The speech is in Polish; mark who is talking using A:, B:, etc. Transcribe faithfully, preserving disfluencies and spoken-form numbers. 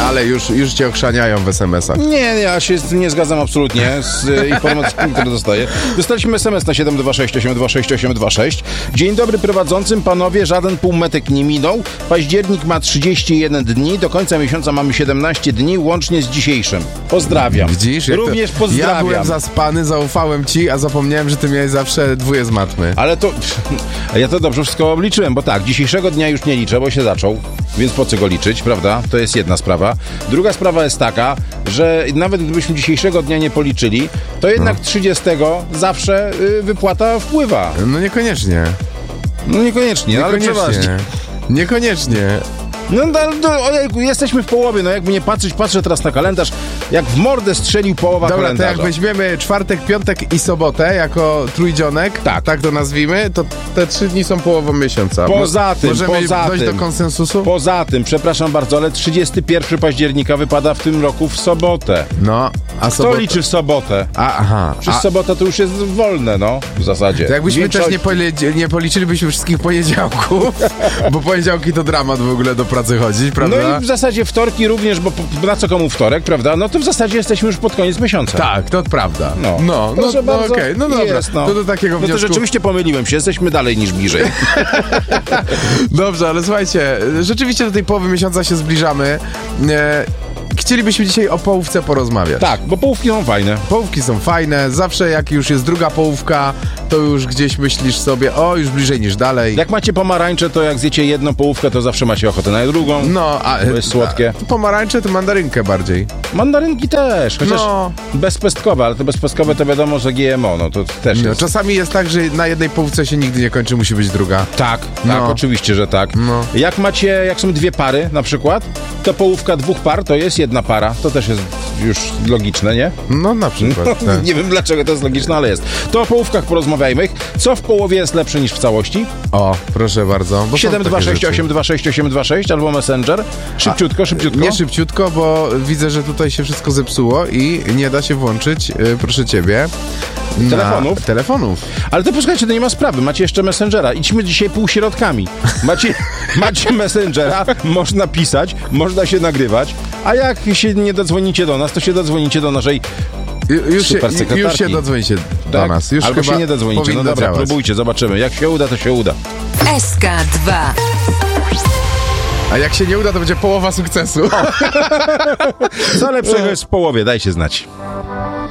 A: dalej, już, już cię ochrzaniają w es em esach.
B: Nie, ja się z tym nie zgadzam absolutnie z e, informacjami, które dostaję. Dostaliśmy es em es na siedem dwa sześć osiem dwa sześć osiem dwa sześć. Dzień dobry prowadzącym, panowie, żaden półmetek nie minął. Październik ma trzydzieści jeden dni, do końca miesiąca mamy siedemnaście dni, łącznie z dzisiejszym. Pozdrawiam.
A: Widzisz? Jak
B: Również
A: to...
B: pozdrawiam.
A: Ja byłem zaspany, zaufałem ci, a zapomniałem, że ty miałeś zawsze dwóje z matmy.
B: Ale to... Ja to dobrze wszystko obliczyłem, bo tak, dzisiejszego dnia już nie liczę, bo się zaczął, więc po co go liczyć, prawda? To jest jedna sprawa. Druga sprawa jest taka, że nawet gdybyśmy dzisiejszego dnia nie policzyli, to jednak no. trzydziestego zawsze y, wypłata wpływa.
A: No niekoniecznie.
B: No niekoniecznie,
A: niekoniecznie.
B: ale przeważnie.
A: Niekoniecznie.
B: No, no, no ojejku, jesteśmy w połowie, no jakby nie patrzeć, patrzę teraz na kalendarz, jak w mordę strzelił połowa
A: Dobra,
B: kalendarza.
A: to jak weźmiemy czwartek, piątek i sobotę jako trójdzionek,
B: tak,
A: tak to nazwijmy, to te trzy dni są połową miesiąca.
B: Poza tym,
A: Możemy
B: poza
A: dojść
B: tym,
A: do konsensusu?
B: Poza tym, przepraszam bardzo, ale trzydziestego pierwszego października wypada w tym roku w sobotę.
A: No, a
B: Kto
A: sobota...
B: liczy w sobotę?
A: A, aha.
B: Przez
A: a...
B: sobotę to już jest wolne, no, w zasadzie.
A: To jakbyśmy
B: Większość...
A: też nie, poli... nie policzylibyśmy wszystkich poniedziałków, bo poniedziałki to dramat w ogóle do pracy chodzić, prawda?
B: No i w zasadzie wtorki również, bo na co komu wtorek, prawda? No to w zasadzie jesteśmy już pod koniec miesiąca.
A: Tak, to prawda.
B: No,
A: no, no, no, no okej, okay. No dobra,
B: jest, no.
A: To do takiego
B: no
A: wniosku...
B: to rzeczywiście pomyliłem się, jesteśmy dalej niż bliżej.
A: Dobrze, ale słuchajcie, rzeczywiście do tej połowy miesiąca się zbliżamy. E... Chcielibyśmy dzisiaj o połówce porozmawiać.
B: Tak, bo połówki są fajne.
A: Połówki są fajne, zawsze jak już jest druga połówka, to już gdzieś myślisz sobie, o, już bliżej niż dalej.
B: Jak macie pomarańcze, to jak zjecie jedną połówkę, to zawsze macie ochotę na drugą.
A: No, a
B: to jest słodkie.
A: A, pomarańcze to mandarynkę bardziej.
B: Mandarynki też, chociaż
A: no.
B: bezpestkowe, ale to bezpestkowe to wiadomo, że G M O, no to też
A: no,
B: jest.
A: Czasami jest tak, że na jednej połówce się nigdy nie kończy, musi być druga.
B: Tak,
A: no.
B: tak, oczywiście, że tak.
A: No.
B: Jak macie, jak są dwie pary na przykład, to połówka dwóch par to jest jedna para. To też jest już logiczne, nie?
A: No na przykład.
B: No,
A: tak.
B: Nie wiem dlaczego to jest logiczne, ale jest. To o połówkach porozmawiajmy. Co w połowie jest lepsze niż w całości?
A: O, proszę bardzo.
B: siedem dwa sześć osiem dwa sześć osiem dwa sześć albo Messenger. Szybciutko, szybciutko.
A: Nie szybciutko, bo widzę, że tutaj się wszystko zepsuło i nie da się włączyć, yy, proszę ciebie,
B: telefonów.
A: telefonów.
B: Ale to posłuchajcie, to nie ma sprawy. Macie jeszcze Messengera. Idźmy dzisiaj półśrodkami. Macie, macie Messengera, można pisać, można się nagrywać, a jak się nie dodzwonicie do nas, to się dodzwonicie do naszej
A: Już się,
B: super sekretarki.
A: już się dodzwonicie do
B: tak?
A: nas. Już
B: Albo
A: chyba
B: się nie dodzwonicie. No dobra,
A: działać.
B: próbujcie, zobaczymy. Jak się uda, to się uda.
C: S K dwa.
A: A jak się nie uda, to będzie połowa sukcesu.
B: Co lepszego jest w połowie, dajcie znać.